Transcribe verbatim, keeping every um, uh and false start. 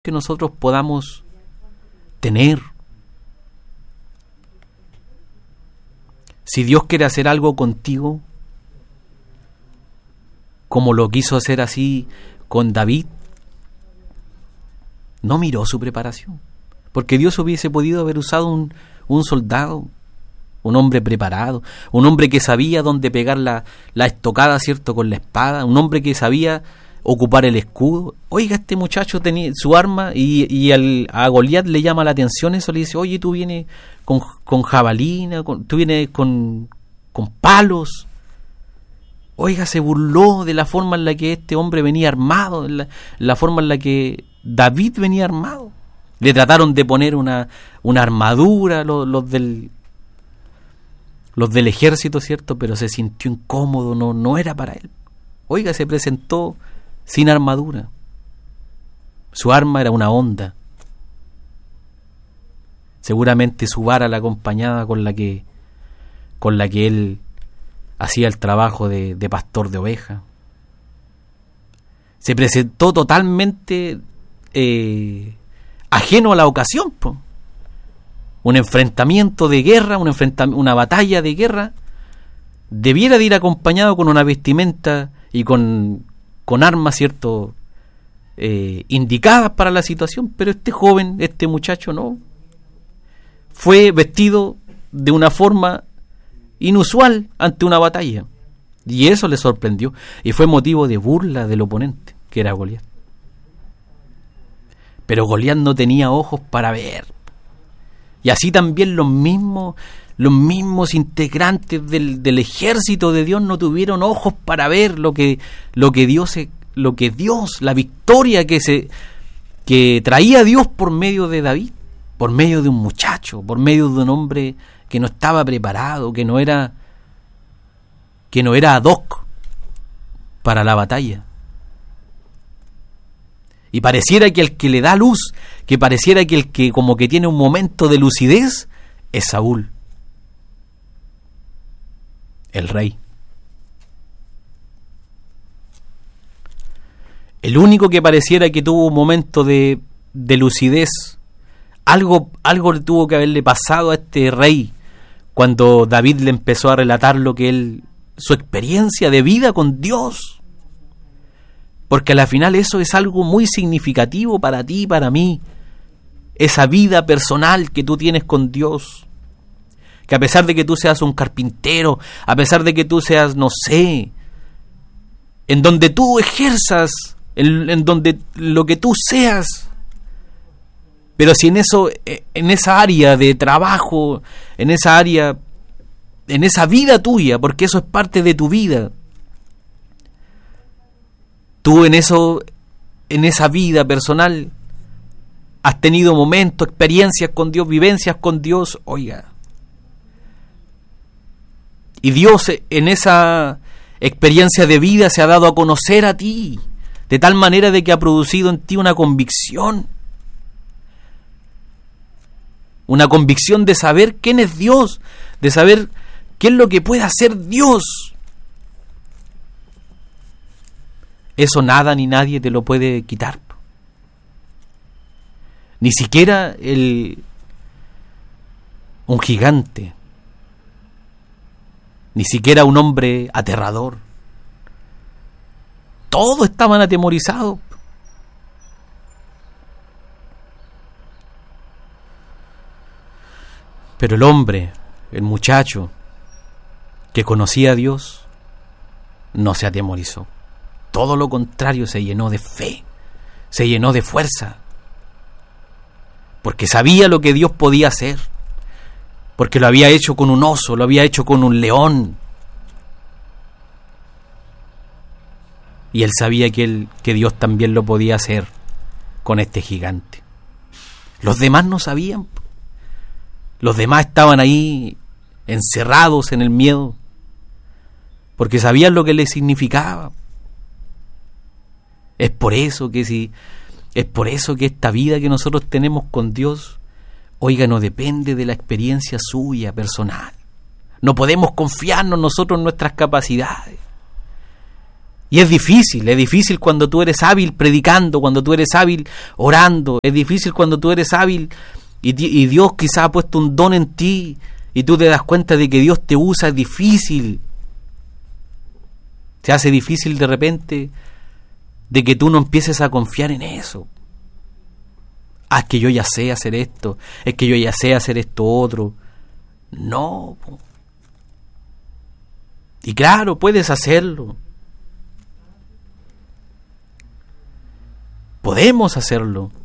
que nosotros podamos tener. Si Dios quiere hacer algo contigo, como lo quiso hacer así con David, no miró su preparación, porque Dios hubiese podido haber usado un, un soldado, un hombre preparado, un hombre que sabía dónde pegar la, la estocada, ¿cierto?, con la espada, un hombre que sabía ocupar el escudo. Oiga, este muchacho tenía su arma y, y al, a Goliat le llama la atención eso, le dice, oye, tú vienes con, con jabalina, con, tú vienes con, con palos. Oiga, se burló de la forma en la que este hombre venía armado, la, la forma en la que David venía armado. Le trataron de poner una, una armadura los, los del los del ejército, ¿cierto? Pero se sintió incómodo, no, no era para él. Oiga, se presentó sin armadura. Su arma era una honda. Seguramente su vara la acompañaba con la que con la que él hacía el trabajo de, de pastor de ovejas. Se presentó totalmente eh, ajeno a la ocasión, po. Un enfrentamiento de guerra, un enfrentamiento, una batalla de guerra, debiera de ir acompañado con una vestimenta y con, con armas, ¿cierto?, eh, indicadas para la situación, pero este joven, este muchacho no. Fue vestido de una forma inusual ante una batalla, y eso le sorprendió, y fue motivo de burla del oponente, que era Goliat. Pero Goliat no tenía ojos para ver. Y así también los mismos, los mismos integrantes del, del ejército de Dios no tuvieron ojos para ver lo que, lo que Dios, lo que Dios, la victoria que se, que traía Dios por medio de David, por medio de un muchacho, por medio de un hombre que no estaba preparado, que no era, que no era ad hoc para la batalla. Y pareciera que el que le da luz, que pareciera que el que como que tiene un momento de lucidez, es Saúl, el rey. El único que pareciera que tuvo un momento de, de lucidez, algo, algo le tuvo que haberle pasado a este rey cuando David le empezó a relatar lo que él, su experiencia de vida con Dios. Porque a la final eso es algo muy significativo para ti y para mí. Esa vida personal que tú tienes con Dios. Que a pesar de que tú seas un carpintero, a pesar de que tú seas, no sé, en donde tú ejerzas, en, en donde lo que tú seas, pero si en eso, en esa área de trabajo, en esa área, en esa vida tuya, porque eso es parte de tu vida, tú en eso, en esa vida personal, has tenido momentos, experiencias con Dios, vivencias con Dios, oiga. Y Dios en esa experiencia de vida se ha dado a conocer a ti, de tal manera de que ha producido en ti una convicción. Una convicción de saber quién es Dios, de saber qué es lo que puede hacer Dios. Eso nada ni nadie te lo puede quitar. Ni siquiera el, un gigante, ni siquiera un hombre aterrador. Todos estaban atemorizados. Pero el hombre, el muchacho que conocía a Dios, no se atemorizó. Todo lo contrario, se llenó de fe, se llenó de fuerza, porque sabía lo que Dios podía hacer, porque lo había hecho con un oso, lo había hecho con un león, y él sabía que, él, que Dios también lo podía hacer con este gigante. Los demás no sabían, los demás estaban ahí encerrados en el miedo, porque sabían lo que les significaba. Es por eso que si, es por eso que esta vida que nosotros tenemos con Dios, oiga, no depende de la experiencia suya personal. No podemos confiarnos nosotros en nuestras capacidades. Y es difícil, es difícil cuando tú eres hábil predicando, cuando tú eres hábil orando, es difícil cuando tú eres hábil y, y Dios quizá ha puesto un don en ti y tú te das cuenta de que Dios te usa, es difícil. Se hace difícil de repente de que tú no empieces a confiar en eso. Ah, es que yo ya sé hacer esto, es que yo ya sé hacer esto otro. No. Y claro, puedes hacerlo. Podemos hacerlo.